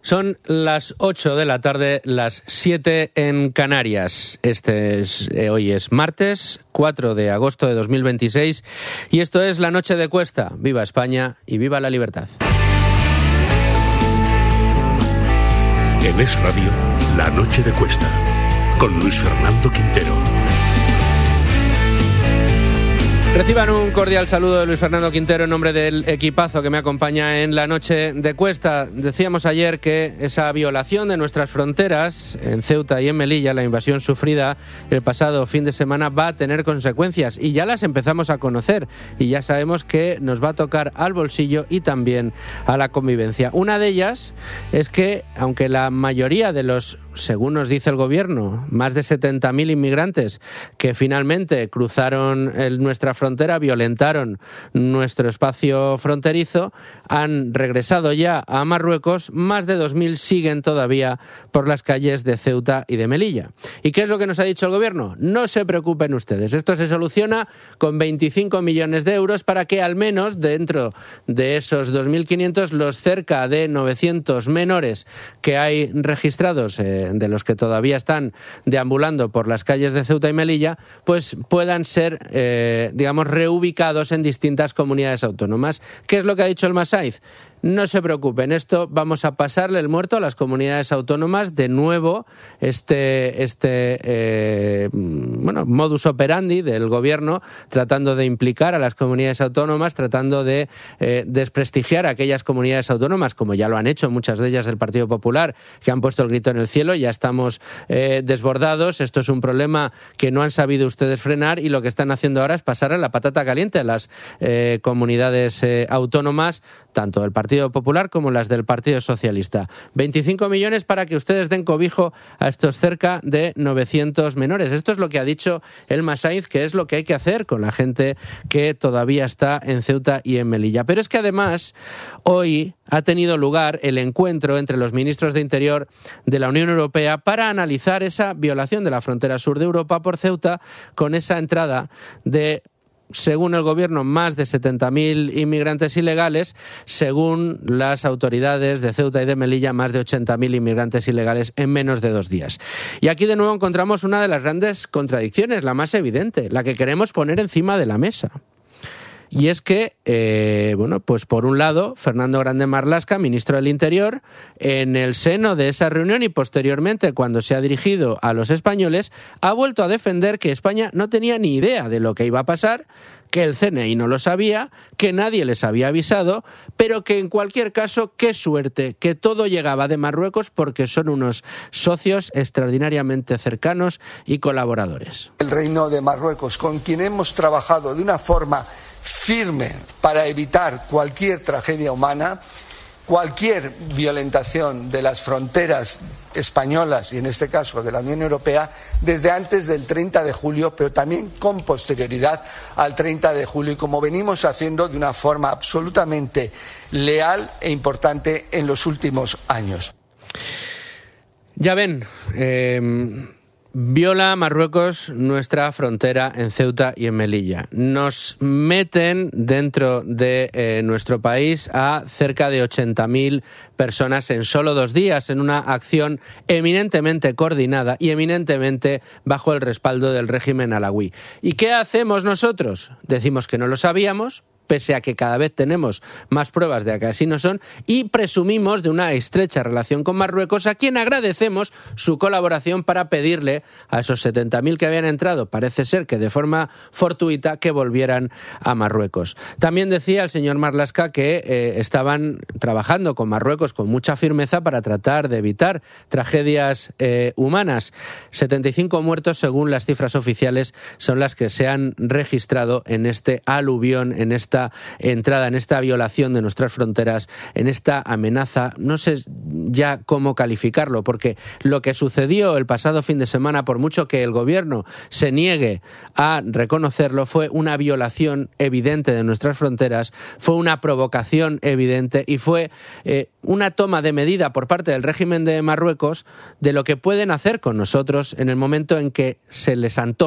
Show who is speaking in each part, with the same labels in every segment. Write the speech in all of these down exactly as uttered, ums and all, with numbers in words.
Speaker 1: Son las ocho de la tarde, las siete en Canarias. Este es, eh, hoy es martes, cuatro de agosto de dos mil veintiséis, y esto es La Noche de Cuesta. Viva España y viva la libertad.
Speaker 2: En Es Radio, La Noche de Cuesta, con Luis Fernando Quintero.
Speaker 1: Reciban un cordial saludo de Luis Fernando Quintero en nombre del equipazo que me acompaña en La Noche de Cuesta. Decíamos ayer que esa violación de nuestras fronteras en Ceuta y en Melilla, la invasión sufrida el pasado fin de semana, va a tener consecuencias y ya las empezamos a conocer y ya sabemos que nos va a tocar al bolsillo y también a la convivencia. Una de ellas es que, aunque la mayoría de los, según nos dice el gobierno, más de setenta mil inmigrantes que finalmente cruzaron el, nuestra frontera, violentaron nuestro espacio fronterizo, han regresado ya a Marruecos, más de dos mil siguen todavía por las calles de Ceuta y de Melilla. ¿Y qué es lo que nos ha dicho el gobierno? No se preocupen ustedes, esto se soluciona con veinticinco millones de euros para que al menos dentro de esos dos mil quinientos los cerca de novecientos menores que hay registrados, eh, de los que todavía están deambulando por las calles de Ceuta y Melilla, pues puedan ser, eh, digamos, reubicados en distintas comunidades autónomas. ¿Qué es lo que ha dicho el Masaiz? No se preocupen, esto vamos a pasarle el muerto a las comunidades autónomas. De nuevo, este, este eh, bueno, modus operandi del gobierno, tratando de implicar a las comunidades autónomas, tratando de eh, desprestigiar a aquellas comunidades autónomas, como ya lo han hecho muchas de ellas del Partido Popular, que han puesto el grito en el cielo. Ya estamos eh, desbordados, esto es un problema que no han sabido ustedes frenar y lo que están haciendo ahora es pasarle la patata caliente a las eh, comunidades eh, autónomas, tanto del Partido Popular como las del Partido Socialista. veinticinco millones para que ustedes den cobijo a estos cerca de novecientos menores. Esto es lo que ha dicho el Masaiz, que es lo que hay que hacer con la gente que todavía está en Ceuta y en Melilla. Pero es que además hoy ha tenido lugar el encuentro entre los ministros de Interior de la Unión Europea para analizar esa violación de la frontera sur de Europa por Ceuta, con esa entrada de, según el gobierno, más de setenta mil inmigrantes ilegales, según las autoridades de Ceuta y de Melilla, más de ochenta mil inmigrantes ilegales en menos de dos días. Y aquí de nuevo encontramos una de las grandes contradicciones, la más evidente, la que queremos poner encima de la mesa. Y es que, eh, bueno, pues por un lado, Fernando Grande Marlaska, ministro del Interior, en el seno de esa reunión y posteriormente cuando se ha dirigido a los españoles, ha vuelto a defender que España no tenía ni idea de lo que iba a pasar, que el C N I no lo sabía, que nadie les había avisado, pero que en cualquier caso, qué suerte, que todo llegaba de Marruecos porque son unos socios extraordinariamente cercanos y colaboradores.
Speaker 3: El Reino de Marruecos, con quien hemos trabajado de una forma firme para evitar cualquier tragedia humana, cualquier violentación de las fronteras españolas y en este caso de la Unión Europea desde antes del treinta de julio, pero también con posterioridad al treinta de julio y como venimos haciendo de una forma absolutamente leal e importante en los últimos años.
Speaker 1: Ya ven, eh... viola Marruecos nuestra frontera en Ceuta y en Melilla. Nos meten dentro de eh, nuestro país a cerca de ochenta mil personas en solo dos días, en una acción eminentemente coordinada y eminentemente bajo el respaldo del régimen alawí. ¿Y qué hacemos nosotros? Decimos que no lo sabíamos, pese a que cada vez tenemos más pruebas de que así no son, y presumimos de una estrecha relación con Marruecos, a quien agradecemos su colaboración para pedirle a esos setenta mil que habían entrado, parece ser que de forma fortuita, que volvieran a Marruecos. También decía el señor Marlaska que eh, estaban trabajando con Marruecos con mucha firmeza para tratar de evitar tragedias eh, humanas. setenta y cinco muertos, según las cifras oficiales, son las que se han registrado en este aluvión, en esta entrada, en esta violación de nuestras fronteras, en esta amenaza. No sé ya cómo calificarlo, porque lo que sucedió el pasado fin de semana, por mucho que el gobierno se niegue a reconocerlo, fue una violación evidente de nuestras fronteras, fue una provocación evidente y fue eh, una toma de medida por parte del régimen de Marruecos de lo que pueden hacer con nosotros en el momento en que se les antoje.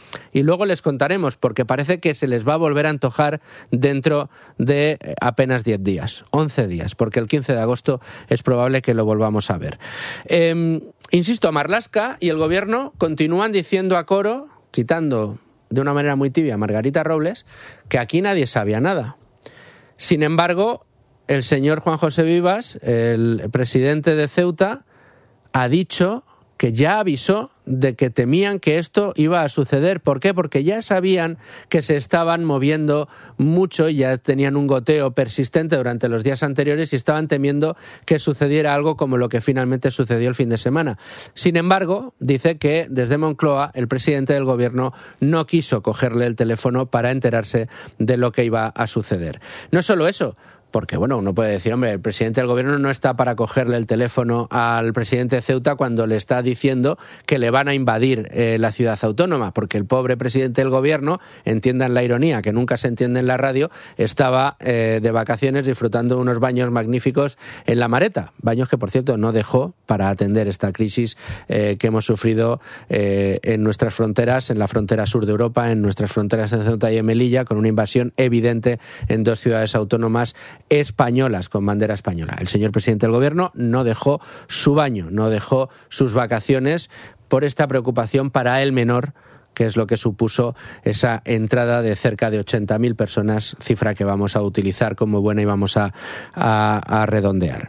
Speaker 1: y luego les contaremos, porque parece que se les va a volver a antojar dentro de apenas diez días, once días, porque el quince de agosto es probable que lo volvamos a ver. Eh, insisto, Marlaska y el gobierno continúan diciendo a coro, quitando de una manera muy tibia a Margarita Robles, que aquí nadie sabía nada. Sin embargo, el señor Juan José Vivas, el presidente de Ceuta, ha dicho que ya avisó de que temían que esto iba a suceder. ¿Por qué? Porque ya sabían que se estaban moviendo mucho y ya tenían un goteo persistente durante los días anteriores y estaban temiendo que sucediera algo como lo que finalmente sucedió el fin de semana. Sin embargo, dice que desde Moncloa el presidente del gobierno no quiso cogerle el teléfono para enterarse de lo que iba a suceder. No solo eso, porque, bueno, uno puede decir, hombre, el presidente del gobierno no está para cogerle el teléfono al presidente de Ceuta cuando le está diciendo que le van a invadir eh, la ciudad autónoma, porque el pobre presidente del gobierno, entiendan la ironía, que nunca se entiende en la radio, estaba eh, de vacaciones disfrutando de unos baños magníficos en La Mareta, baños que, por cierto, no dejó para atender esta crisis eh, que hemos sufrido eh, en nuestras fronteras, en la frontera sur de Europa, en nuestras fronteras en Ceuta y en Melilla, con una invasión evidente en dos ciudades autónomas españolas, con bandera española. El señor presidente del gobierno no dejó su baño, no dejó sus vacaciones por esta preocupación para el menor, que es lo que supuso esa entrada de cerca de ochenta mil personas, cifra que vamos a utilizar como buena y vamos a, a, a redondear.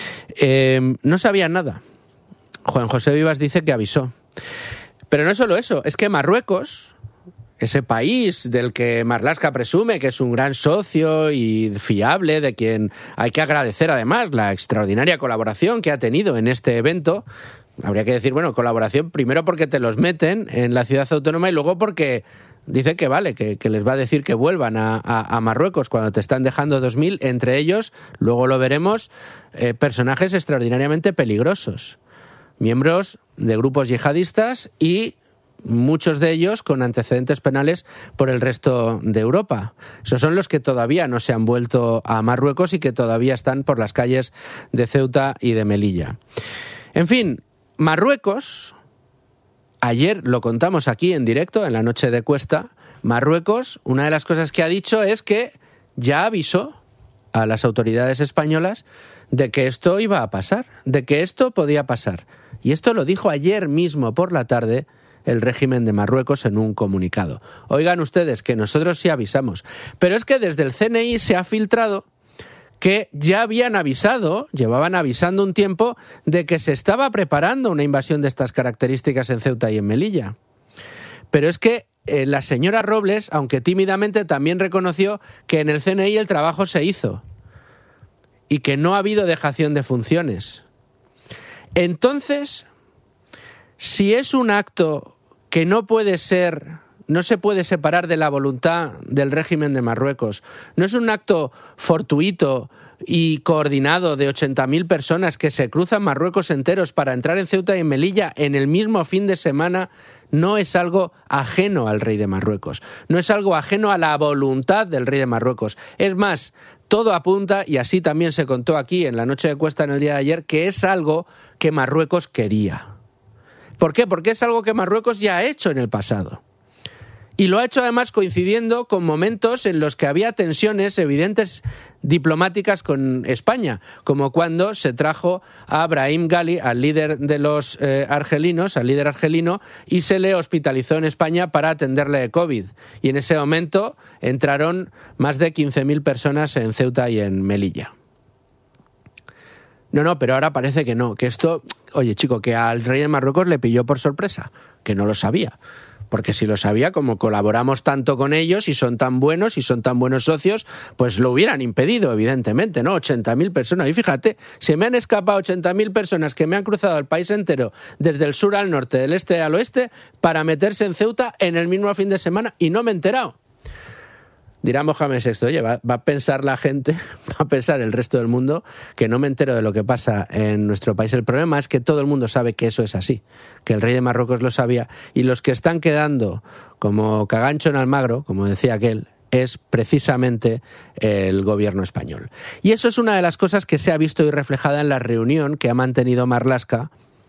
Speaker 1: Eh, no sabían nada. Juan José Vivas dice que avisó. Pero no es solo eso, es que Marruecos, ese país del que Marlaska presume que es un gran socio y fiable, de quien hay que agradecer además la extraordinaria colaboración que ha tenido en este evento. Habría que decir, bueno, colaboración primero porque te los meten en la ciudad autónoma y luego porque dice que vale, que, que les va a decir que vuelvan a, a, a Marruecos cuando te están dejando dos mil, entre ellos, luego lo veremos, eh, personajes extraordinariamente peligrosos, miembros de grupos yihadistas y muchos de ellos con antecedentes penales por el resto de Europa. Esos son los que todavía no se han vuelto a Marruecos y que todavía están por las calles de Ceuta y de Melilla. En fin, Marruecos, ayer lo contamos aquí en directo, en la noche de Cuesta, Marruecos, una de las cosas que ha dicho es que ya avisó a las autoridades españolas de que esto iba a pasar, de que esto podía pasar. Y esto lo dijo ayer mismo por la tarde el régimen de Marruecos en un comunicado. Oigan ustedes, que nosotros sí avisamos. Pero es que desde el C N I se ha filtrado que ya habían avisado, llevaban avisando un tiempo, de que se estaba preparando una invasión de estas características en Ceuta y en Melilla. Pero es que eh, la señora Robles, aunque tímidamente, también reconoció que en el C N I el trabajo se hizo y que no ha habido dejación de funciones. Entonces, si es un acto que no puede ser, no se puede separar de la voluntad del régimen de Marruecos, no es un acto fortuito y coordinado de ochenta mil personas que se cruzan Marruecos enteros para entrar en Ceuta y en Melilla en el mismo fin de semana, no es algo ajeno al rey de Marruecos, no es algo ajeno a la voluntad del rey de Marruecos. Es más, todo apunta, y así también se contó aquí en la noche de Cuesta en el día de ayer, que es algo que Marruecos quería. ¿Por qué? Porque es algo que Marruecos ya ha hecho en el pasado. Y lo ha hecho además coincidiendo con momentos en los que había tensiones evidentes diplomáticas con España, como cuando se trajo a Brahim Ghali, al líder de los eh, argelinos, al líder argelino, y se le hospitalizó en España para atenderle de COVID. Y en ese momento entraron más de quince mil personas en Ceuta y en Melilla. No, no, pero ahora parece que no, que esto, oye chico, que al rey de Marruecos le pilló por sorpresa, que no lo sabía. Porque si lo sabía, como colaboramos tanto con ellos y son tan buenos y son tan buenos socios, pues lo hubieran impedido, evidentemente, ¿no? ochenta mil personas. Y fíjate, se me han escapado ochenta mil personas que me han cruzado el país entero, desde el sur al norte, del este al oeste, para meterse en Ceuta en el mismo fin de semana y no me he enterado. Dirá Mohamed sexto, oye, va, va a pensar la gente, va a pensar el resto del mundo que no me entero de lo que pasa en nuestro país. El problema es que todo el mundo sabe que eso es así, que el rey de Marruecos lo sabía, y los que están quedando como cagancho en Almagro, como decía aquel, es precisamente el gobierno español. Y eso es una de las cosas que se ha visto y reflejada en la reunión que ha mantenido Marlaska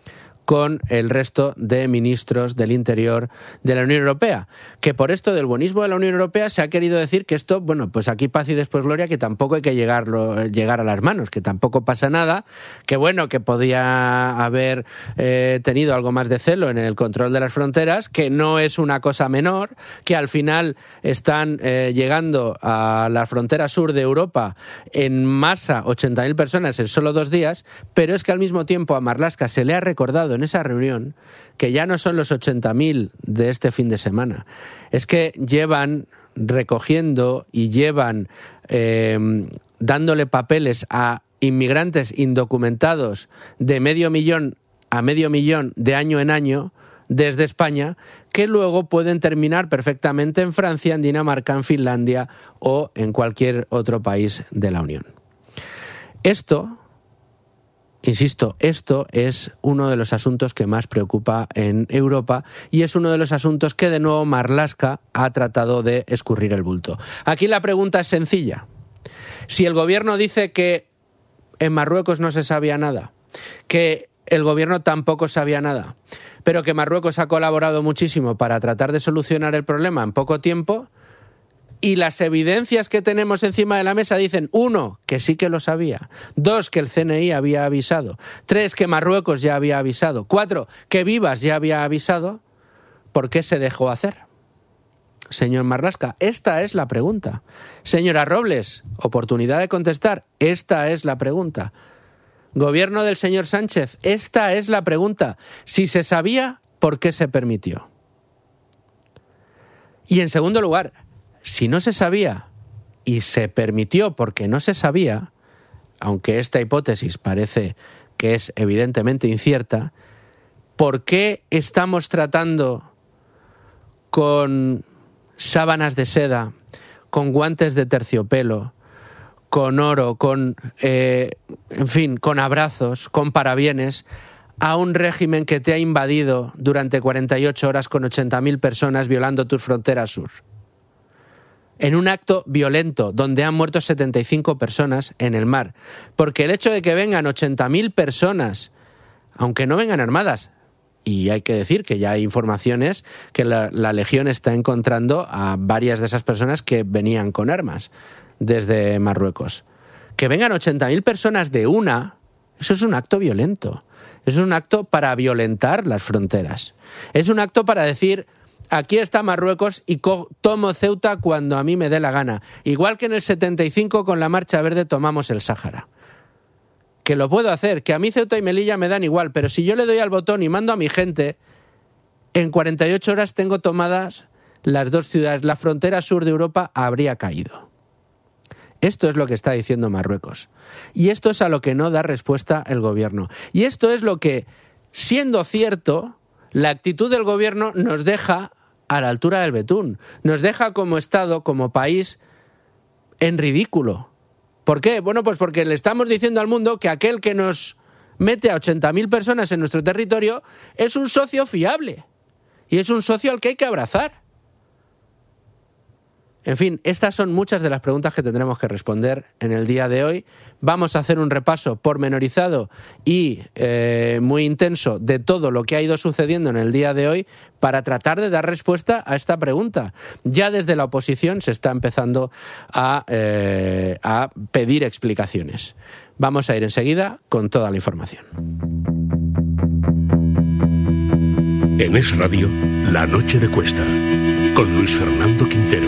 Speaker 1: con el resto de ministros del Interior de la Unión Europea. Que por esto del buenismo de la Unión Europea se ha querido decir que esto, bueno, pues aquí paz y después gloria, que tampoco hay que llegarlo, llegar a las manos, que tampoco pasa nada, que bueno, que podía haber eh, tenido algo más de celo en el control de las fronteras, que no es una cosa menor, que al final están eh, llegando a la frontera sur de Europa en masa ochenta mil personas en solo dos días, pero es que al mismo tiempo a Marlaska se le ha recordado en esa reunión que ya no son los ochenta mil de este fin de semana, es que llevan recogiendo y llevan eh, dándole papeles a inmigrantes indocumentados de medio millón a medio millón de año en año desde España, que luego pueden terminar perfectamente en Francia, en Dinamarca, en Finlandia o en cualquier otro país de la Unión. Esto, insisto, esto es uno de los asuntos que más preocupa en Europa y es uno de los asuntos que de nuevo Marlaska ha tratado de escurrir el bulto. Aquí la pregunta es sencilla. Si el gobierno dice que en Marruecos no se sabía nada, que el gobierno tampoco sabía nada, pero que Marruecos ha colaborado muchísimo para tratar de solucionar el problema en poco tiempo, y las evidencias que tenemos encima de la mesa dicen, uno, que sí que lo sabía, dos, que el C N I había avisado, tres, que Marruecos ya había avisado, cuatro, que Vivas ya había avisado, ¿por qué se dejó hacer? Señor Marlaska, esta es la pregunta. Señora Robles, oportunidad de contestar, esta es la pregunta. Gobierno del señor Sánchez, esta es la pregunta. Si se sabía, ¿por qué se permitió? Y en segundo lugar, si no se sabía y se permitió porque no se sabía, aunque esta hipótesis parece que es evidentemente incierta, ¿por qué estamos tratando con sábanas de seda, con guantes de terciopelo, con oro, con, eh, en fin, con abrazos, con parabienes, a un régimen que te ha invadido durante cuarenta y ocho horas con ochenta mil personas violando tus fronteras sur? En un acto violento donde han muerto setenta y cinco personas en el mar. Porque el hecho de que vengan ochenta mil personas, aunque no vengan armadas, y hay que decir que ya hay informaciones que la, la Legión está encontrando a varias de esas personas que venían con armas desde Marruecos. Que vengan ochenta mil personas de una, eso es un acto violento. Eso es un acto para violentar las fronteras. Es un acto para decir, aquí está Marruecos y tomo Ceuta cuando a mí me dé la gana. Igual que en el setenta y cinco con la Marcha Verde tomamos el Sáhara. Que lo puedo hacer, que a mí Ceuta y Melilla me dan igual, pero si yo le doy al botón y mando a mi gente, en cuarenta y ocho horas tengo tomadas las dos ciudades. La frontera sur de Europa habría caído. Esto es lo que está diciendo Marruecos. Y esto es a lo que no da respuesta el gobierno. Y esto es lo que, siendo cierto, la actitud del gobierno nos deja a la altura del betún. Nos deja como Estado, como país, en ridículo. ¿Por qué? Bueno, pues porque le estamos diciendo al mundo que aquel que nos mete a ochenta mil personas en nuestro territorio es un socio fiable. Y es un socio al que hay que abrazar. En fin, estas son muchas de las preguntas que tendremos que responder en el día de hoy. Vamos a hacer un repaso pormenorizado y eh, muy intenso de todo lo que ha ido sucediendo en el día de hoy para tratar de dar respuesta a esta pregunta. Ya desde la oposición se está empezando a, eh, a pedir explicaciones. Vamos a ir enseguida con toda la información.
Speaker 2: En Es Radio, La Noche de Cuesta, con Luis Fernando Quintero.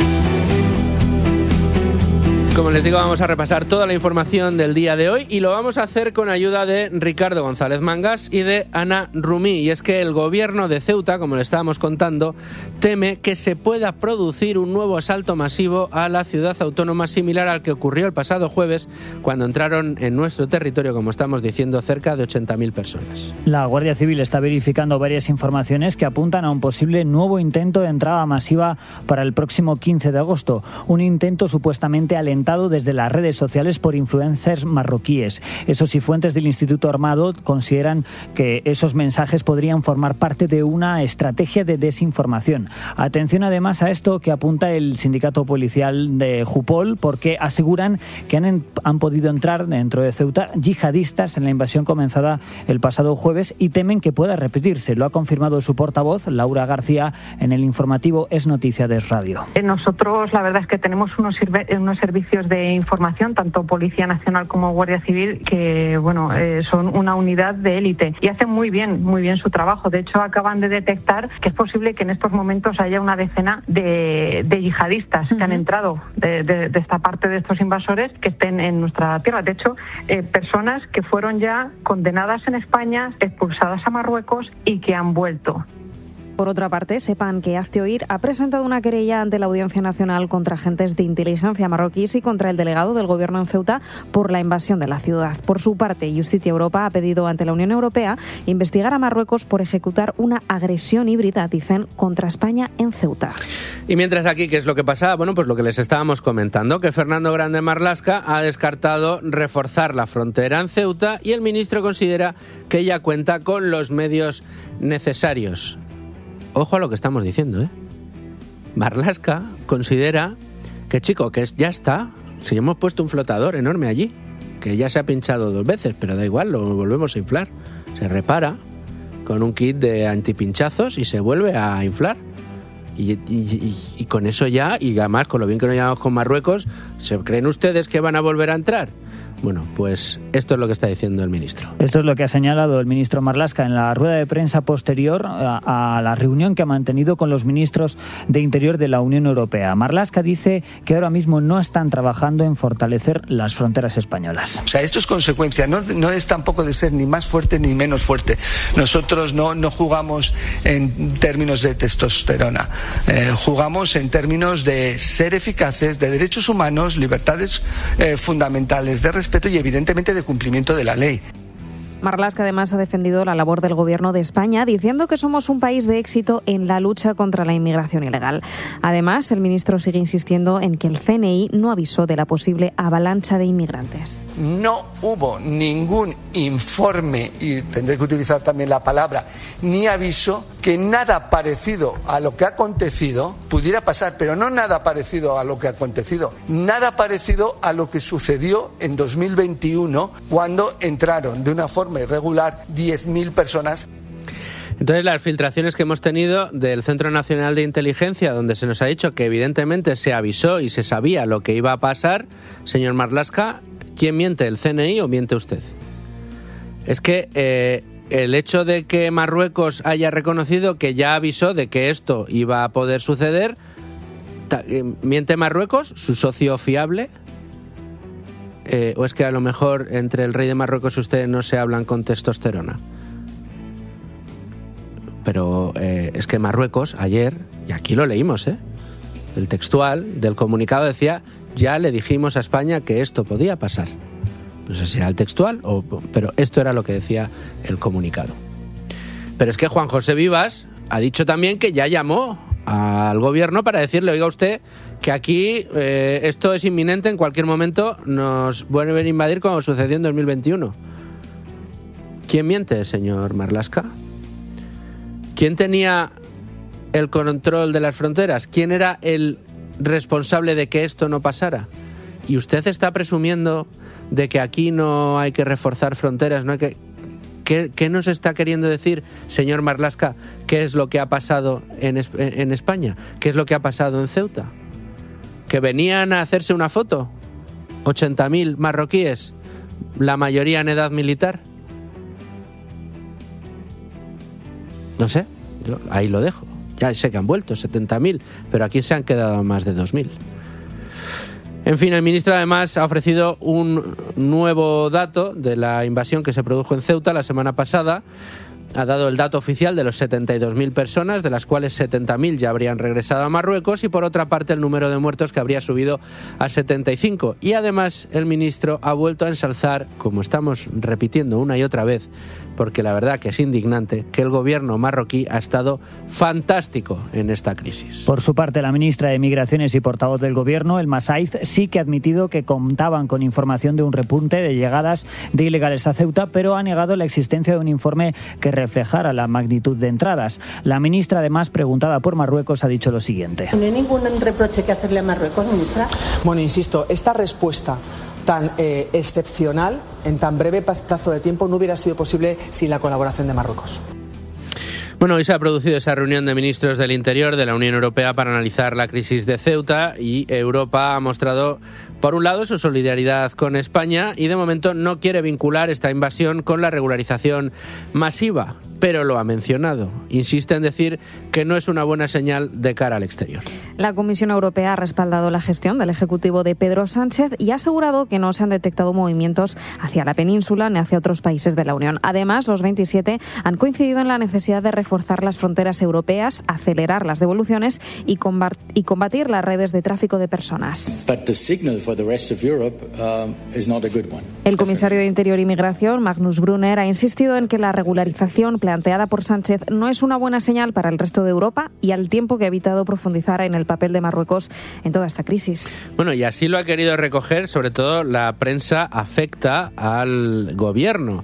Speaker 1: Como les digo, vamos a repasar toda la información del día de hoy y lo vamos a hacer con ayuda de Ricardo González Mangas y de Ana Rumí. Y es que el gobierno de Ceuta, como le estábamos contando, teme que se pueda producir un nuevo asalto masivo a la ciudad autónoma similar al que ocurrió el pasado jueves cuando entraron en nuestro territorio, como estamos diciendo, cerca de ochenta mil personas.
Speaker 4: La Guardia Civil está verificando varias informaciones que apuntan a un posible nuevo intento de entrada masiva para el próximo quince de agosto. Un intento supuestamente alentado alimentado desde las redes sociales por influencers marroquíes. Eso sí, fuentes del Instituto Armado consideran que esos mensajes podrían formar parte de una estrategia de desinformación. Atención además a esto que apunta el sindicato policial de Jupol, porque aseguran que han, han podido entrar dentro de Ceuta yihadistas en la invasión comenzada el pasado jueves y temen que pueda repetirse. Lo ha confirmado su portavoz, Laura García, en el informativo Es Noticias Radio.
Speaker 5: Nosotros la verdad es que tenemos unos, unos servicios de información, tanto Policía Nacional como Guardia Civil, que bueno eh, son una unidad de élite y hacen muy bien, muy bien su trabajo. De hecho, acaban de detectar que es posible que en estos momentos haya una decena de, de yihadistas uh-huh. que han entrado de, de, de esta parte de estos invasores que estén en nuestra tierra. De hecho, eh, personas que fueron ya condenadas en España, expulsadas a Marruecos y que han vuelto.
Speaker 6: Por otra parte, sepan que Hazte Oír ha presentado una querella ante la Audiencia Nacional contra agentes de inteligencia marroquíes y contra el delegado del Gobierno en Ceuta por la invasión de la ciudad. Por su parte, Justicia Europa ha pedido ante la Unión Europea investigar a Marruecos por ejecutar una agresión híbrida, dicen, contra España en Ceuta.
Speaker 1: Y mientras aquí, ¿qué es lo que pasaba? Bueno, pues lo que les estábamos comentando, que Fernando Grande Marlaska ha descartado reforzar la frontera en Ceuta y el ministro considera que ella cuenta con los medios necesarios. Ojo a lo que estamos diciendo, ¿eh? Marlaska considera que, chico, que ya está. Si hemos puesto un flotador enorme allí, que ya se ha pinchado dos veces, pero da igual, lo volvemos a inflar. Se repara con un kit de antipinchazos y se vuelve a inflar. Y, y, y, y con eso ya, y además con lo bien que nos llevamos con Marruecos, ¿se creen ustedes que van a volver a entrar? Bueno, pues esto es lo que está diciendo el ministro.
Speaker 4: Esto es lo que ha señalado el ministro Marlaska en la rueda de prensa posterior a, a la reunión que ha mantenido con los ministros de Interior de la Unión Europea. Marlaska dice que ahora mismo no están trabajando en fortalecer las fronteras españolas.
Speaker 3: O sea, esto es consecuencia, no, no es tampoco de ser ni más fuerte ni menos fuerte. Nosotros no, no jugamos en términos de testosterona, eh, jugamos en términos de ser eficaces, de derechos humanos, libertades eh, fundamentales, de respeto y evidentemente de cumplimiento de la ley.
Speaker 6: Marlaska además ha defendido la labor del Gobierno de España, diciendo que somos un país de éxito en la lucha contra la inmigración ilegal. Además, el ministro sigue insistiendo en que el C N I no avisó de la posible avalancha de inmigrantes.
Speaker 3: No hubo ningún informe, y tendré que utilizar también la palabra, ni aviso, que nada parecido a lo que ha acontecido pudiera pasar, pero no nada parecido a lo que ha acontecido, nada parecido a lo que sucedió en dos mil veintiuno, cuando entraron de una forma irregular diez mil personas.
Speaker 1: Entonces, las filtraciones que hemos tenido del Centro Nacional de Inteligencia, donde se nos ha dicho que evidentemente se avisó y se sabía lo que iba a pasar, señor Marlaska, ¿quién miente, el C N I o miente usted? Es que eh, el hecho de que Marruecos haya reconocido que ya avisó de que esto iba a poder suceder, ¿miente Marruecos, su socio fiable? Eh, ¿O es que a lo mejor entre el rey de Marruecos y ustedes no se hablan con testosterona? Pero eh, es que Marruecos ayer, y aquí lo leímos, ¿eh? el textual del comunicado decía, ya le dijimos a España que esto podía pasar. No sé si era el textual, o, pero esto era lo que decía el comunicado. Pero es que Juan José Vivas ha dicho también que ya llamó al gobierno para decirle, oiga usted, que aquí eh, esto es inminente, en cualquier momento nos vuelven a invadir como sucedió en dos mil veintiuno. ¿Quién miente, señor Marlaska? ¿Quién tenía el control de las fronteras? ¿Quién era el responsable de que esto no pasara? Y usted está presumiendo de que aquí no hay que reforzar fronteras, no hay que... ¿Qué, ¿Qué nos está queriendo decir, señor Marlaska? ¿Qué es lo que ha pasado en, en España? ¿Qué es lo que ha pasado en Ceuta? ¿Que venían a hacerse una foto? ochenta mil marroquíes, la mayoría en edad militar. No sé, yo ahí lo dejo. Ya sé que han vuelto setenta mil, pero aquí se han quedado más de dos mil. En fin, el ministro además ha ofrecido un nuevo dato de la invasión que se produjo en Ceuta la semana pasada. Ha dado el dato oficial de los setenta y dos mil personas, de las cuales setenta mil ya habrían regresado a Marruecos, y por otra parte el número de muertos que habría subido a setenta y cinco. Y además el ministro ha vuelto a ensalzar, como estamos repitiendo una y otra vez, porque la verdad que es indignante, que el gobierno marroquí ha estado fantástico en esta crisis.
Speaker 4: Por su parte, la ministra de Migraciones y portavoz del gobierno, Elma Saiz, sí que ha admitido que contaban con información de un repunte de llegadas de ilegales a Ceuta, pero ha negado la existencia de un informe que reflejara la magnitud de entradas. La ministra, además, preguntada por Marruecos, ha dicho lo siguiente.
Speaker 7: ¿No hay ningún reproche que hacerle a Marruecos, ministra?
Speaker 8: Bueno, insisto, esta respuesta tan eh, excepcional, en tan breve plazo de tiempo, no hubiera sido posible sin la colaboración de Marruecos.
Speaker 1: Bueno, hoy se ha producido esa reunión de ministros del Interior de la Unión Europea para analizar la crisis de Ceuta y Europa ha mostrado, por un lado, su solidaridad con España y de momento no quiere vincular esta invasión con la regularización masiva, pero lo ha mencionado. Insiste en decir que no es una buena señal de cara al exterior.
Speaker 6: La Comisión Europea ha respaldado la gestión del Ejecutivo de Pedro Sánchez y ha asegurado que no se han detectado movimientos hacia la península ni hacia otros países de la Unión. Además, los veintisiete han coincidido en la necesidad de reforzar las fronteras europeas, acelerar las devoluciones y combatir las redes de tráfico de personas. El comisario de Interior y Migración, Magnus Brunner, ha insistido en que la regularización planteada por Sánchez no es una buena señal para el resto de Europa y al tiempo que ha evitado profundizar en el papel de Marruecos en toda esta crisis.
Speaker 1: Bueno, y así lo ha querido recoger, sobre todo la prensa afecta al gobierno.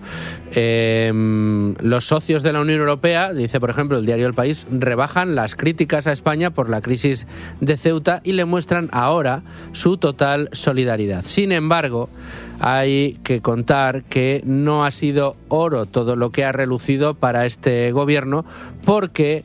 Speaker 1: Eh, los socios de la Unión Europea, dice por ejemplo el diario El País, rebajan las críticas a España por la crisis de Ceuta y le muestran ahora su total solidaridad. Sin embargo, hay que contar que no ha sido oro todo lo que ha relucido para este gobierno, porque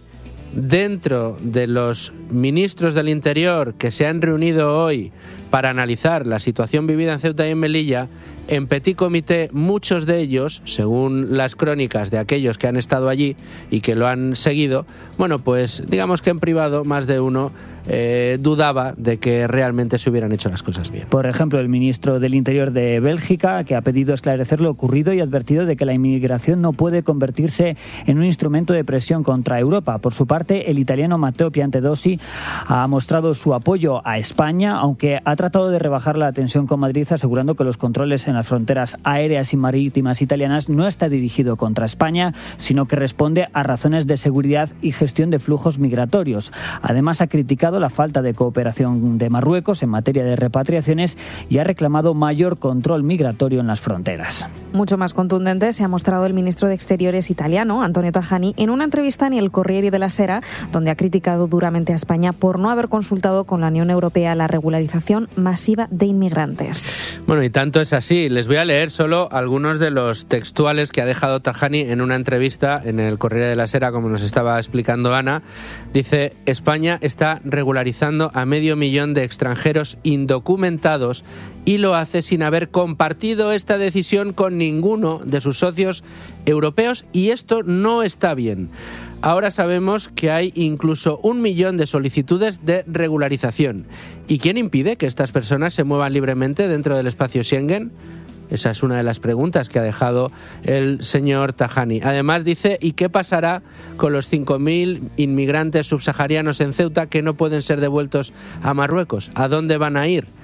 Speaker 1: dentro de los ministros del Interior que se han reunido hoy para analizar la situación vivida en Ceuta y en Melilla, en petit comité, muchos de ellos, según las crónicas de aquellos que han estado allí y que lo han seguido, bueno, pues digamos que en privado más de uno eh, dudaba de que realmente se hubieran hecho las cosas bien.
Speaker 4: Por ejemplo, el ministro del Interior de Bélgica, que ha pedido esclarecer lo ocurrido y ha advertido de que la inmigración no puede convertirse en un instrumento de presión contra Europa. Por su parte, el italiano Matteo Piantedosi ha mostrado su apoyo a España, aunque ha tratado de rebajar la tensión con Madrid, asegurando que los controles en las fronteras aéreas y marítimas italianas no está dirigido contra España, sino que responde a razones de seguridad y gestión de flujos migratorios. Además, ha criticado la falta de cooperación de Marruecos en materia de repatriaciones y ha reclamado mayor control migratorio en las fronteras.
Speaker 6: Mucho más contundente se ha mostrado el ministro de Exteriores italiano, Antonio Tajani, en una entrevista en el Corriere della Sera, donde ha criticado duramente a España por no haber consultado con la Unión Europea la regularización masiva de inmigrantes.
Speaker 1: Bueno, y tanto es así. Les voy a leer solo algunos de los textuales que ha dejado Tajani en una entrevista en el Corriere della Sera, como nos estaba explicando Ana. Dice: España está regularizando a medio millón de extranjeros indocumentados y lo hace sin haber compartido esta decisión con ninguno de sus socios europeos, y esto no está bien. Ahora sabemos que hay incluso un millón de solicitudes de regularización. ¿Y quién impide que estas personas se muevan libremente dentro del espacio Schengen? Esa es una de las preguntas que ha dejado el señor Tajani. Además dice: ¿y qué pasará con los cinco mil inmigrantes subsaharianos en Ceuta que no pueden ser devueltos a Marruecos? ¿A dónde van a ir?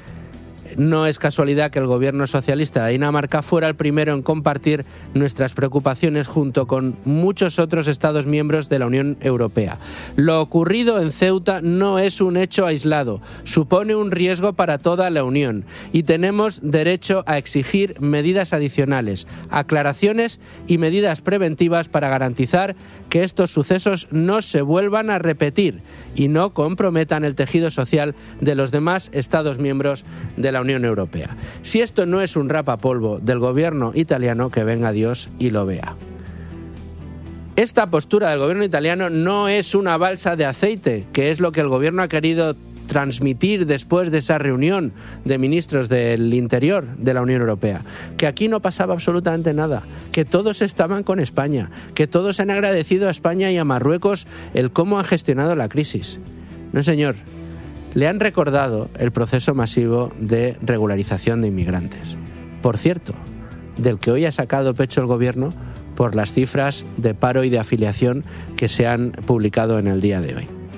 Speaker 1: No es casualidad que el gobierno socialista de Dinamarca fuera el primero en compartir nuestras preocupaciones junto con muchos otros Estados miembros de la Unión Europea. Lo ocurrido en Ceuta no es un hecho aislado, supone un riesgo para toda la Unión y tenemos derecho a exigir medidas adicionales, aclaraciones y medidas preventivas para garantizar que estos sucesos no se vuelvan a repetir y no comprometan el tejido social de los demás Estados miembros de la Unión Europea. Si esto no es un rapapolvo del gobierno italiano, que venga Dios y lo vea. Esta postura del gobierno italiano no es una balsa de aceite, que es lo que el gobierno ha querido transmitir después de esa reunión de ministros del Interior de la Unión Europea, que aquí no pasaba absolutamente nada, que todos estaban con España, que todos han agradecido a España y a Marruecos el cómo han gestionado la crisis. No, señor, le han recordado el proceso masivo de regularización de inmigrantes. Por cierto, del que hoy ha sacado pecho el gobierno por las cifras de paro y de afiliación que se han publicado en el día de hoy.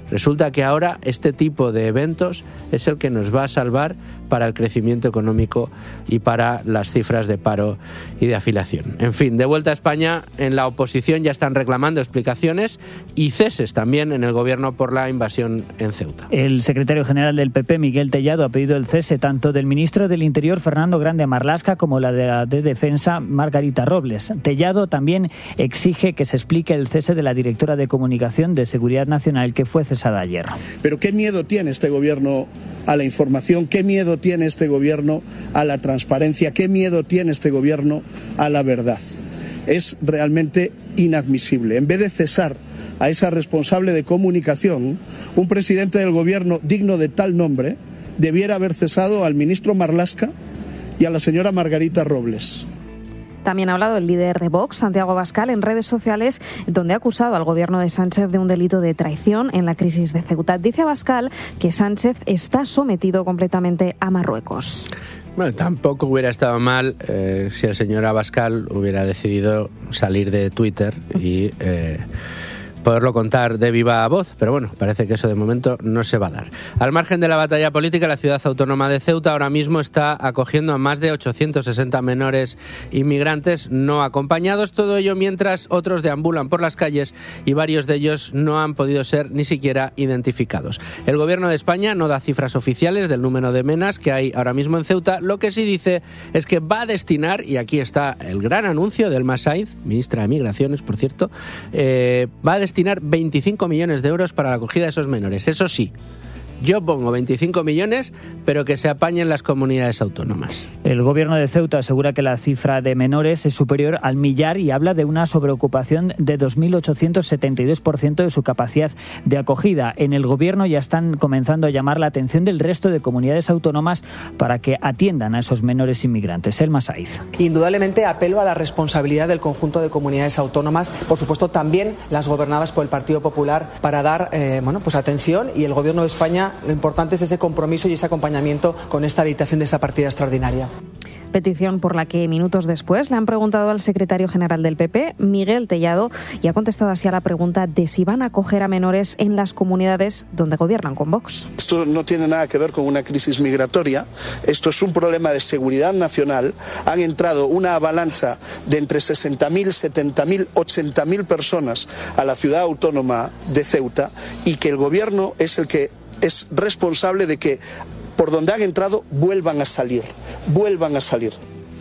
Speaker 1: Resulta que ahora este tipo de eventos es el que nos va a salvar para el crecimiento económico y para las cifras de paro y de afiliación. En fin, de vuelta a España, en la oposición ya están reclamando explicaciones y ceses también en el gobierno por la invasión en Ceuta.
Speaker 4: El secretario general del P P, Miguel Tellado, ha pedido el cese tanto del ministro del Interior, Fernando Grande Marlaska, como la de la de Defensa, Margarita Robles. Tellado también exige que se explique el cese de la directora de Comunicación de Seguridad Nacional, que fue cesada ayer.
Speaker 9: Pero ¿qué miedo tiene este gobierno a la información? ¿Qué miedo tiene este gobierno a la transparencia? ¿Qué miedo tiene este gobierno a la verdad? Es realmente inadmisible. En vez de cesar a esa responsable de comunicación, un presidente del gobierno digno de tal nombre debiera haber cesado al ministro Marlaska y a la señora Margarita Robles.
Speaker 6: También ha hablado el líder de Vox, Santiago Abascal, en redes sociales, donde ha acusado al gobierno de Sánchez de un delito de traición en la crisis de Ceuta. Dice Abascal que Sánchez está sometido completamente a Marruecos.
Speaker 1: Bueno, tampoco hubiera estado mal eh, si el señor Abascal hubiera decidido salir de Twitter y Eh, poderlo contar de viva voz, pero bueno, parece que eso de momento no se va a dar. Al margen de la batalla política, la ciudad autónoma de Ceuta ahora mismo está acogiendo a más de ochocientos sesenta menores inmigrantes no acompañados, todo ello mientras otros deambulan por las calles y varios de ellos no han podido ser ni siquiera identificados. El gobierno de España no da cifras oficiales del número de menas que hay ahora mismo en Ceuta, lo que sí dice es que va a destinar, y aquí está el gran anuncio del Masaiz, ministra de Migraciones, por cierto, eh, va a destinar veinticinco millones de euros para la acogida de esos menores. Eso sí, yo pongo veinticinco millones, pero que se apañen las comunidades autónomas.
Speaker 4: El gobierno de Ceuta asegura que la cifra de menores es superior al millar y habla de una sobreocupación de dos mil ochocientos setenta y dos por ciento de su capacidad de acogida. En el gobierno ya están comenzando a llamar la atención del resto de comunidades autónomas para que atiendan a esos menores inmigrantes. Elma Saiz.
Speaker 8: Indudablemente apelo a la responsabilidad del conjunto de comunidades autónomas, por supuesto también las gobernadas por el Partido Popular, para dar eh, bueno, pues atención, y el gobierno de España, lo importante es ese compromiso y ese acompañamiento con esta habilitación de esta partida extraordinaria.
Speaker 6: Petición por la que minutos después le han preguntado al secretario general del P P, Miguel Tellado, y ha contestado así a la pregunta de si van a acoger a menores en las comunidades donde gobiernan con Vox.
Speaker 9: Esto no tiene nada que ver con una crisis migratoria, esto es un problema de seguridad nacional. Han entrado una avalancha de entre sesenta mil, setenta mil, ochenta mil personas a la ciudad autónoma de Ceuta, y que el gobierno es el que es responsable de que por donde han entrado vuelvan a salir, vuelvan a salir.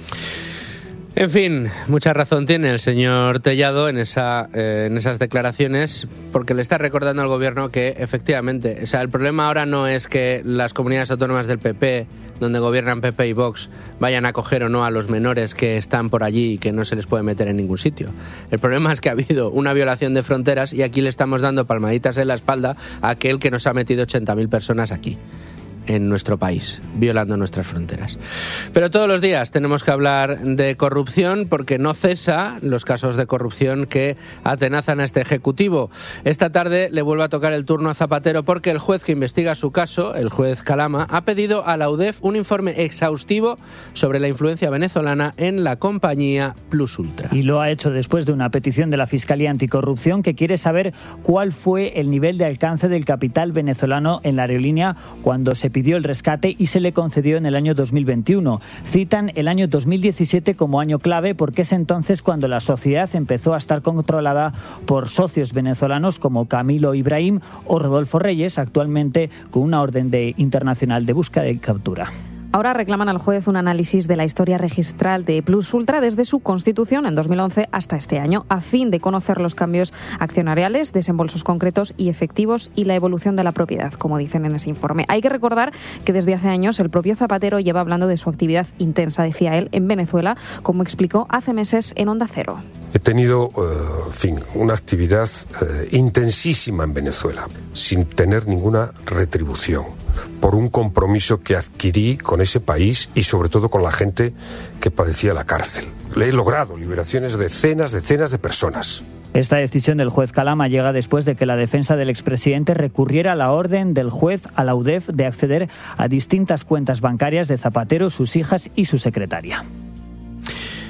Speaker 1: En fin, mucha razón tiene el señor Tellado en esa eh, en esas declaraciones, porque le está recordando al gobierno que efectivamente, o sea, el problema ahora no es que las comunidades autónomas del P P, donde gobiernan P P y Vox, vayan a acoger o no a los menores que están por allí y que no se les puede meter en ningún sitio. El problema es que ha habido una violación de fronteras y aquí le estamos dando palmaditas en la espalda a aquel que nos ha metido ochenta mil personas aquí, en nuestro país, violando nuestras fronteras. Pero todos los días tenemos que hablar de corrupción, porque no cesa los casos de corrupción que atenazan a este Ejecutivo. Esta tarde le vuelve a tocar el turno a Zapatero, porque el juez que investiga su caso, el juez Calama, ha pedido a la U D E F un informe exhaustivo sobre la influencia venezolana en la compañía Plus Ultra.
Speaker 4: Y lo ha hecho después de una petición de la Fiscalía Anticorrupción, que quiere saber cuál fue el nivel de alcance del capital venezolano en la aerolínea cuando se pidió el rescate y se le concedió en el año dos mil veintiuno. Citan el año dos mil diecisiete como año clave, porque es entonces cuando la sociedad empezó a estar controlada por socios venezolanos como Camilo Ibrahim o Rodolfo Reyes, actualmente con una orden de internacional de búsqueda y captura.
Speaker 6: Ahora reclaman al juez un análisis de la historia registral de Plus Ultra desde su constitución en dos mil once hasta este año, a fin de conocer los cambios accionariales, desembolsos concretos y efectivos y la evolución de la propiedad, como dicen en ese informe. Hay que recordar que desde hace años el propio Zapatero lleva hablando de su actividad intensa, decía él, en Venezuela, como explicó hace meses en Onda Cero.
Speaker 10: He tenido, uh, en fin, una actividad uh, intensísima en Venezuela, sin tener ninguna retribución, por un compromiso que adquirí con ese país y sobre todo con la gente que padecía la cárcel. Le he logrado liberaciones de decenas, decenas de personas.
Speaker 4: Esta decisión del juez Calama llega después de que la defensa del expresidente recurriera a la orden del juez a la U D E F de acceder a distintas cuentas bancarias de Zapatero, sus hijas y su secretaria.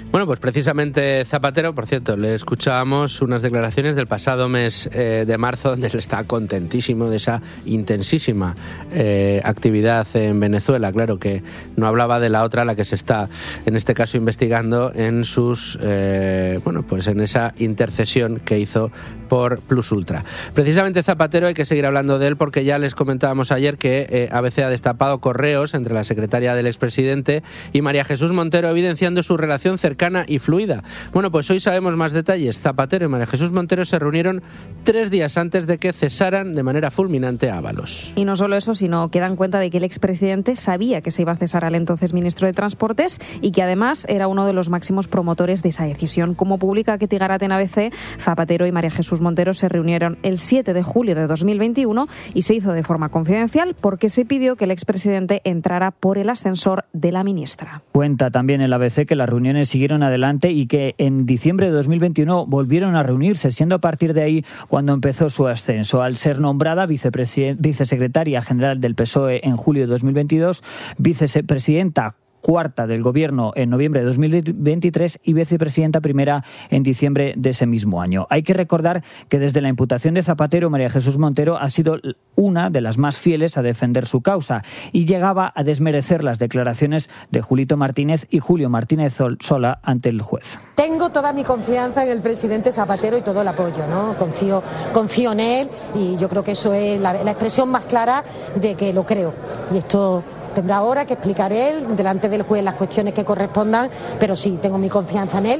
Speaker 1: Bueno, pues precisamente Zapatero, por cierto, le escuchábamos unas declaraciones del pasado mes eh, de marzo, donde él está contentísimo de esa intensísima eh, actividad en Venezuela. Claro que no hablaba de la otra, la que se está, en este caso, investigando en sus, eh, bueno, pues en esa intercesión que hizo por Plus Ultra. Precisamente Zapatero, hay que seguir hablando de él, porque ya les comentábamos ayer que eh, A B C ha destapado correos entre la secretaria del expresidente y María Jesús Montero, evidenciando su relación cercana y fluida. Bueno, pues hoy sabemos más detalles. Zapatero y María Jesús Montero se reunieron tres días antes de que cesaran de manera fulminante a Ábalos.
Speaker 6: Y no solo eso, sino que dan cuenta de que el expresidente sabía que se iba a cesar al entonces ministro de Transportes y que además era uno de los máximos promotores de esa decisión. Como publica Ketty Garat en A B C, Zapatero y María Jesús Montero se reunieron el siete de julio de dos mil veintiuno y se hizo de forma confidencial porque se pidió que el expresidente entrara por el ascensor de la ministra.
Speaker 4: Cuenta también el A B C que las reuniones siguieron adelante y que en diciembre de dos mil veintiuno volvieron a reunirse, siendo a partir de ahí cuando empezó su ascenso. Al ser nombrada vicesecretaria general del P S O E en julio de dos mil veintidós, vicepresidenta cuarta del Gobierno en noviembre de dos mil veintitrés y vicepresidenta primera en diciembre de ese mismo año. Hay que recordar que desde la imputación de Zapatero, María Jesús Montero ha sido una de las más fieles a defender su causa y llegaba a desmerecer las declaraciones de Julito Martínez y Julio Martínez Sola ante el juez.
Speaker 11: Tengo toda mi confianza en el presidente Zapatero y todo el apoyo, ¿no? Confío, confío en él y yo creo que eso es la, la expresión más clara de que lo creo. Y esto tendrá ahora que explicar él delante del juez las cuestiones que correspondan, pero sí, tengo mi confianza en él.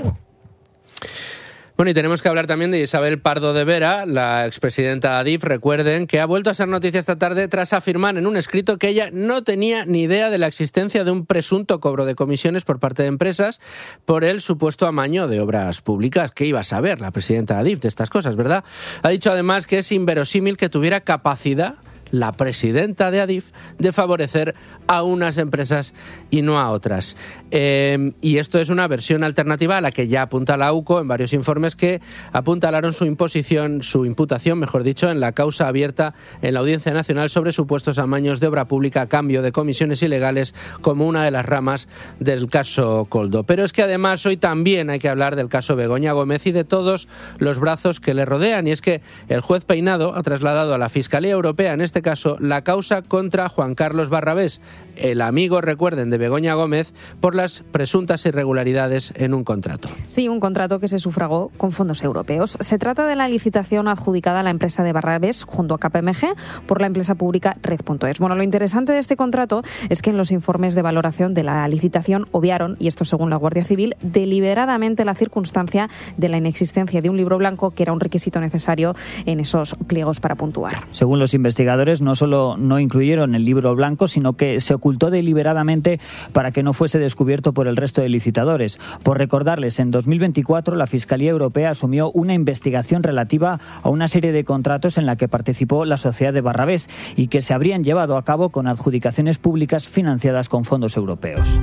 Speaker 1: Bueno, y tenemos que hablar también de Isabel Pardo de Vera, la expresidenta de Adif. Recuerden que ha vuelto a ser noticia esta tarde tras afirmar en un escrito que ella no tenía ni idea de la existencia de un presunto cobro de comisiones por parte de empresas por el supuesto amaño de obras públicas. ¿Qué iba a saber la presidenta de Adif de estas cosas, verdad? Ha dicho además que es inverosímil que tuviera capacidad la presidenta de Adif de favorecer a unas empresas y no a otras. Eh, y esto es una versión alternativa a la que ya apunta la U C O en varios informes que apuntalaron su imposición, su imputación, mejor dicho, en la causa abierta en la Audiencia Nacional sobre supuestos amaños de obra pública a cambio de comisiones ilegales como una de las ramas del caso Coldo. Pero es que además hoy también hay que hablar del caso Begoña Gómez y de todos los brazos que le rodean. Y es que el juez Peinado ha trasladado a la Fiscalía Europea, en este caso, la causa contra Juan Carlos Barrabés, el amigo, recuerden, de Begoña Gómez, por las presuntas irregularidades en un contrato.
Speaker 6: Sí, un contrato que se sufragó con fondos europeos. Se trata de la licitación adjudicada a la empresa de Barrabés junto a K P M G por la empresa pública Red punto es. Bueno, lo interesante de este contrato es que en los informes de valoración de la licitación obviaron, y esto según la Guardia Civil, deliberadamente la circunstancia de la inexistencia de un libro blanco, que era un requisito necesario en esos pliegos para puntuar.
Speaker 4: Según los investigadores, no solo no incluyeron el libro blanco, sino que se ocultó deliberadamente para que no fuese descubierto por el resto de licitadores. Por recordarles, en dos mil veinticuatro la Fiscalía Europea asumió una investigación relativa a una serie de contratos en la que participó la sociedad de Barrabés y que se habrían llevado a cabo con adjudicaciones públicas financiadas con fondos europeos.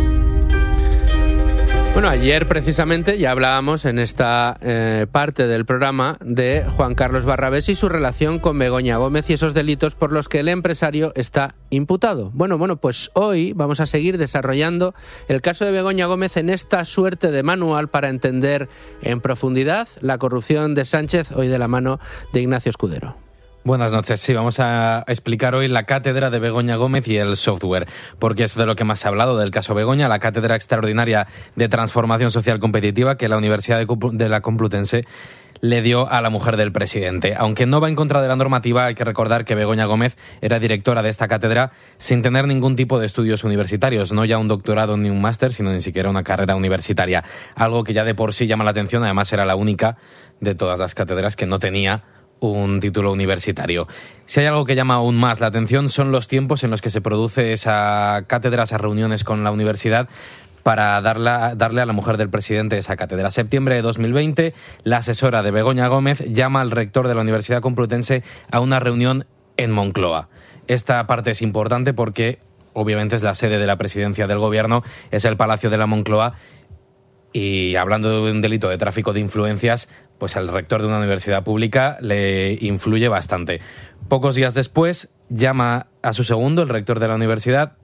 Speaker 1: Bueno, ayer precisamente ya hablábamos en esta eh, parte del programa de Juan Carlos Barrabés y su relación con Begoña Gómez y esos delitos por los que el empresario está imputado. Bueno, bueno, pues hoy vamos a seguir desarrollando el caso de Begoña Gómez en esta suerte de manual para entender en profundidad la corrupción de Sánchez, hoy de la mano de Ignacio Escudero.
Speaker 12: Buenas noches. Sí, vamos a explicar hoy la cátedra de Begoña Gómez y el software, porque es de lo que más se ha hablado del caso Begoña, la cátedra extraordinaria de transformación social competitiva que la Universidad de la Complutense le dio a la mujer del presidente. Aunque no va en contra de la normativa, hay que recordar que Begoña Gómez era directora de esta cátedra sin tener ningún tipo de estudios universitarios, no ya un doctorado ni un máster, sino ni siquiera una carrera universitaria. Algo que ya de por sí llama la atención, además era la única de todas las cátedras que no tenía un título universitario. Si hay algo que llama aún más la atención son los tiempos en los que se produce esa cátedra, esas reuniones con la universidad para darla, darle a la mujer del presidente esa cátedra. Septiembre de dos mil veinte, la asesora de Begoña Gómez llama al rector de la Universidad Complutense a una reunión en Moncloa. Esta parte es importante porque obviamente es la sede de la presidencia del gobierno, es el Palacio de la Moncloa, y hablando de un delito de tráfico de influencias, pues al rector de una universidad pública le influye bastante. Pocos días después llama a su segundo, el rector de la universidad,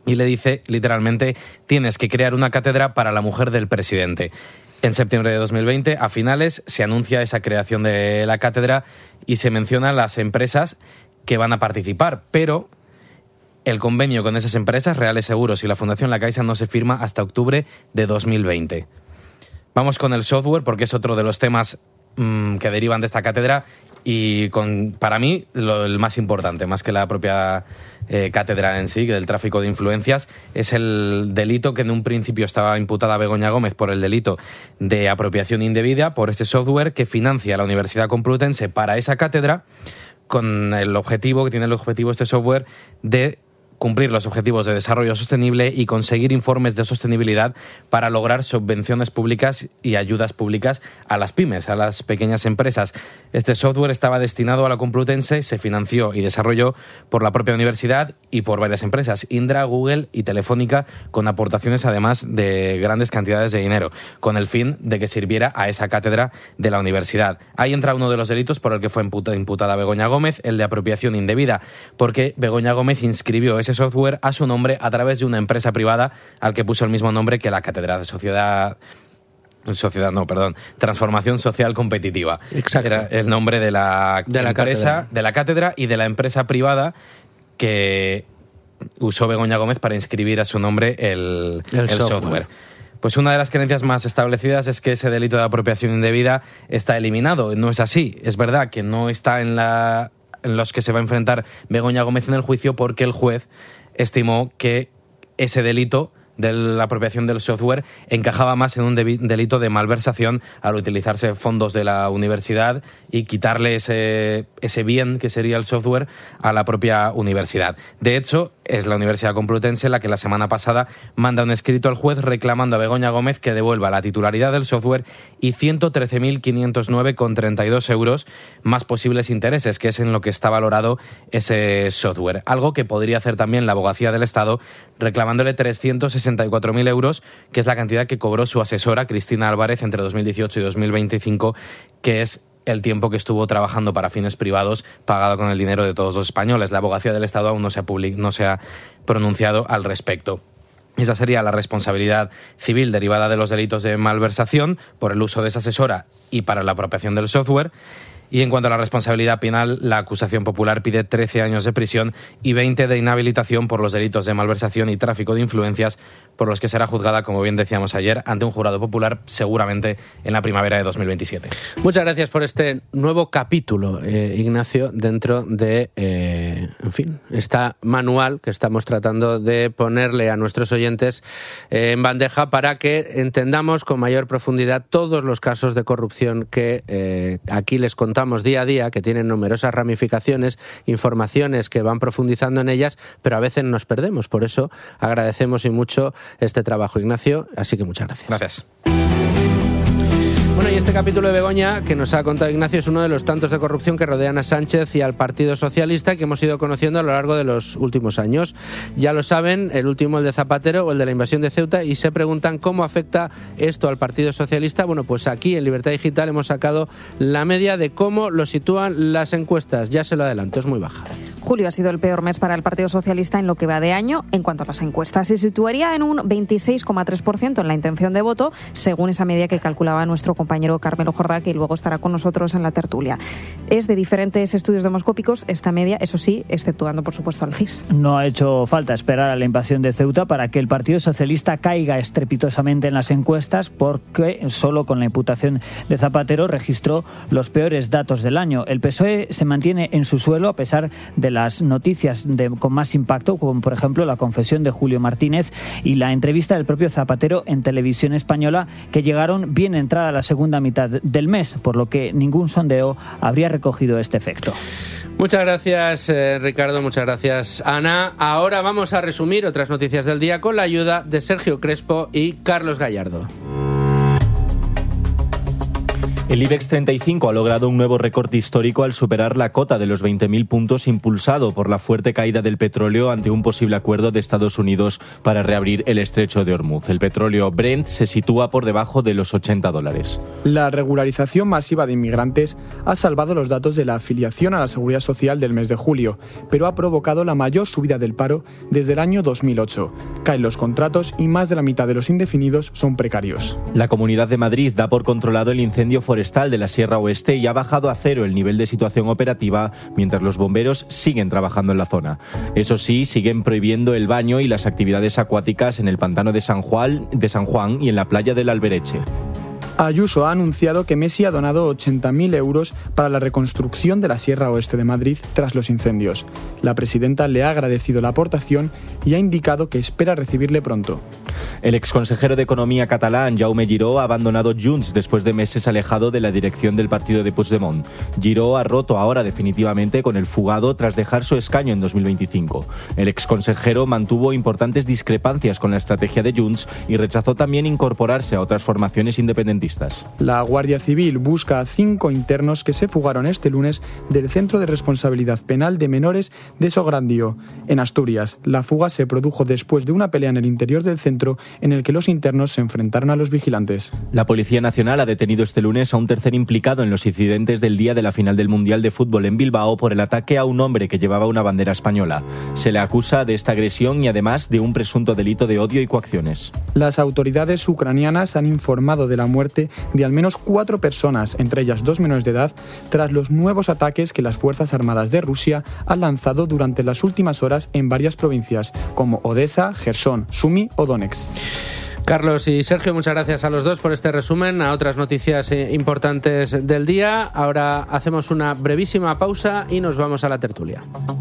Speaker 12: y le dice literalmente: tienes que crear una cátedra para la mujer del presidente. En septiembre de dos mil veinte, a finales, se anuncia esa creación de la cátedra y se mencionan las empresas que van a participar, pero el convenio con esas empresas, Reales Seguros y la Fundación La Caixa, no se firma hasta octubre de dos mil veinte. Vamos con el software, porque es otro de los temas mmm, que derivan de esta cátedra y con, para mí, lo, el más importante, más que la propia eh, cátedra en sí, del tráfico de influencias, es el delito que en un principio estaba imputada Begoña Gómez por el delito de apropiación indebida por ese software que financia la Universidad Complutense para esa cátedra, con el objetivo, que tiene el objetivo este software, de cumplir los objetivos de desarrollo sostenible y conseguir informes de sostenibilidad para lograr subvenciones públicas y ayudas públicas a las pymes, a las pequeñas empresas. Este software estaba destinado a la Complutense, se financió y desarrolló por la propia universidad y por varias empresas, Indra, Google y Telefónica, con aportaciones además de grandes cantidades de dinero, con el fin de que sirviera a esa cátedra de la universidad. Ahí entra uno de los delitos por el que fue imputada Begoña Gómez, el de apropiación indebida, porque Begoña Gómez inscribió ese software a su nombre a través de una empresa privada al que puso el mismo nombre que la cátedra de sociedad sociedad no perdón transformación social competitiva.
Speaker 1: Exacto.
Speaker 12: Era el nombre de la,
Speaker 1: de la
Speaker 12: empresa
Speaker 1: cátedra.
Speaker 12: de la cátedra y de la empresa privada que usó Begoña Gómez para inscribir a su nombre el,
Speaker 1: el,
Speaker 12: el software. software. Pues una de las creencias más establecidas es que ese delito de apropiación indebida está eliminado. No es así. Es verdad que no está en la en los que se va a enfrentar Begoña Gómez en el juicio, porque el juez estimó que ese delito de la apropiación del software encajaba más en un delito de malversación al utilizarse fondos de la universidad y quitarle ese, ese bien que sería el software a la propia universidad. De hecho, es la Universidad Complutense la que la semana pasada manda un escrito al juez reclamando a Begoña Gómez que devuelva la titularidad del software y ciento trece mil quinientos nueve coma treinta y dos euros más posibles intereses, que es en lo que está valorado ese software. Algo que podría hacer también la Abogacía del Estado reclamándole trescientos sesenta y cuatro mil euros, que es la cantidad que cobró su asesora, Cristina Álvarez, entre dos mil dieciocho y dos mil veinticinco, que es el tiempo que estuvo trabajando para fines privados, pagado con el dinero de todos los españoles. La Abogacía del Estado aún no se ha, public- no se ha pronunciado al respecto. Esa sería la responsabilidad civil derivada de los delitos de malversación por el uso de esa asesora y para la apropiación del software. Y en cuanto a la responsabilidad penal, la acusación popular pide trece años de prisión y veinte de inhabilitación por los delitos de malversación y tráfico de influencias, por los que será juzgada, como bien decíamos ayer, ante un jurado popular seguramente en la primavera de dos mil veintisiete.
Speaker 1: Muchas gracias por este nuevo capítulo, eh, Ignacio, dentro de, eh, en fin, esta manual que estamos tratando de ponerle a nuestros oyentes eh, en bandeja para que entendamos con mayor profundidad todos los casos de corrupción que eh, aquí les contamos día a día, que tienen numerosas ramificaciones, informaciones que van profundizando en ellas, pero a veces nos perdemos. Por eso agradecemos y mucho este trabajo, Ignacio, así que muchas gracias.
Speaker 12: Gracias.
Speaker 1: Bueno, y este capítulo de Begoña que nos ha contado Ignacio es uno de los tantos de corrupción que rodean a Sánchez y al Partido Socialista que hemos ido conociendo a lo largo de los últimos años. Ya lo saben, el último, el de Zapatero o el de la invasión de Ceuta, y se preguntan cómo afecta esto al Partido Socialista. Bueno, pues aquí en Libertad Digital hemos sacado la media de cómo lo sitúan las encuestas. Ya se lo adelanto, es muy baja.
Speaker 6: Julio ha sido el peor mes para el Partido Socialista en lo que va de año en cuanto a las encuestas. Se situaría en un veintiséis coma tres por ciento en la intención de voto, según esa media que calculaba nuestro compañero Carmelo Jordá, que luego estará con nosotros en la tertulia. Es de diferentes estudios demoscópicos esta media, eso sí, exceptuando por supuesto al C I S.
Speaker 4: No ha hecho falta esperar a la invasión de Ceuta para que el Partido Socialista caiga estrepitosamente en las encuestas, porque solo con la imputación de Zapatero registró los peores datos del año. El P S O E se mantiene en su suelo a pesar de las noticias de, con más impacto, como por ejemplo la confesión de Julio Martínez y la entrevista del propio Zapatero en Televisión Española, que llegaron bien entrada la segunda mitad del mes, por lo que ningún sondeo habría recogido este efecto.
Speaker 1: Muchas gracias, eh, Ricardo, muchas gracias, Ana. Ahora vamos a resumir otras noticias del día con la ayuda de Sergio Crespo y Carlos Gallardo.
Speaker 13: El IBEX treinta y cinco ha logrado un nuevo récord histórico al superar la cota de los veinte mil puntos impulsado por la fuerte caída del petróleo ante un posible acuerdo de Estados Unidos para reabrir el estrecho de Hormuz. El petróleo Brent se sitúa por debajo de los ochenta dólares.
Speaker 14: La regularización masiva de inmigrantes ha salvado los datos de la afiliación a la Seguridad Social del mes de julio, pero ha provocado la mayor subida del paro desde el año dos mil ocho. Caen los contratos y más de la mitad de los indefinidos son precarios.
Speaker 13: La Comunidad de Madrid da por controlado el incendio forestal de la Sierra Oeste y ha bajado a cero el nivel de situación operativa mientras los bomberos siguen trabajando en la zona. Eso sí, siguen prohibiendo el baño y las actividades acuáticas en el pantano de San Juan, de San Juan y en la playa del Albereche.
Speaker 14: Ayuso ha anunciado que Messi ha donado ochenta mil euros para la reconstrucción de la Sierra Oeste de Madrid tras los incendios. La presidenta le ha agradecido la aportación y ha indicado que espera recibirle pronto.
Speaker 13: El exconsejero de Economía catalán, Jaume Giró, ha abandonado Junts después de meses alejado de la dirección del partido de Puigdemont. Giró ha roto ahora definitivamente con el fugado tras dejar su escaño en dos mil veinticinco. El exconsejero mantuvo importantes discrepancias con la estrategia de Junts y rechazó también incorporarse a otras formaciones independentistas.
Speaker 14: La Guardia Civil busca a cinco internos que se fugaron este lunes del Centro de Responsabilidad Penal de Menores de Sograndio, en Asturias. La fuga se produjo después de una pelea en el interior del centro en el que los internos se enfrentaron a los vigilantes.
Speaker 13: La Policía Nacional ha detenido este lunes a un tercer implicado en los incidentes del día de la final del Mundial de Fútbol en Bilbao por el ataque a un hombre que llevaba una bandera española. Se le acusa de esta agresión y además de un presunto delito de odio y coacciones.
Speaker 14: Las autoridades ucranianas han informado de la muerte de al menos cuatro personas, entre ellas dos menores de edad, tras los nuevos ataques que las Fuerzas Armadas de Rusia han lanzado durante las últimas horas en varias provincias, como Odessa, Jersón, Sumi o Donetsk.
Speaker 1: Carlos y Sergio, muchas gracias a los dos por este resumen, a otras noticias importantes del día. Ahora hacemos una brevísima pausa y nos vamos a la tertulia.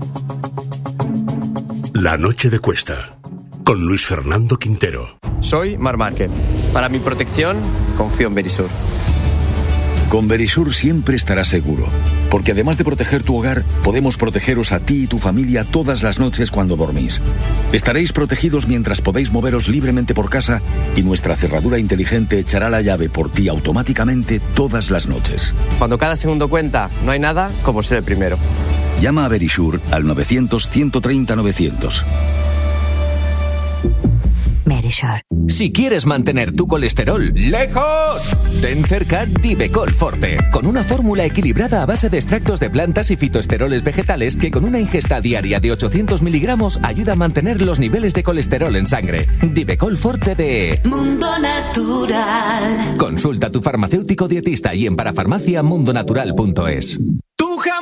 Speaker 2: La noche de Cuesta, con Luis Fernando Quintero.
Speaker 15: Soy Marc Márquez. Para mi protección, confío en Verisur.
Speaker 16: Con Verisur siempre estarás seguro, porque además de proteger tu hogar, podemos protegeros a ti y tu familia todas las noches cuando dormís. Estaréis protegidos mientras podéis moveros libremente por casa y nuestra cerradura inteligente echará la llave por ti automáticamente todas las noches.
Speaker 15: Cuando cada segundo cuenta, no hay nada como ser el primero.
Speaker 16: Llama a Verisur al novecientos, ciento treinta, novecientos.
Speaker 17: Verisur. Si quieres mantener tu colesterol lejos, ten cerca Divecol Forte, con una fórmula equilibrada a base de extractos de plantas y fitoesteroles vegetales que con una ingesta diaria de ochocientos miligramos ayuda a mantener los niveles de colesterol en sangre. Divecol Forte de Mundo Natural. Consulta a tu farmacéutico dietista y en parafarmacia mundonatural punto es.